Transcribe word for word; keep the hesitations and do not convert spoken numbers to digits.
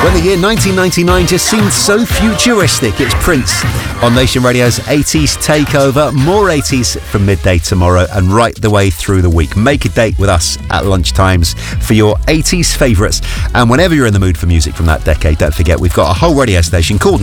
When the year nineteen ninety-nine just seemed so futuristic, it's Prince on Nation Radio's eighties Takeover. More eighties from midday tomorrow and right the way through the week. Make a date with us at lunchtimes for your eighties favourites. And whenever you're in the mood for music from that decade, don't forget we've got a whole radio station called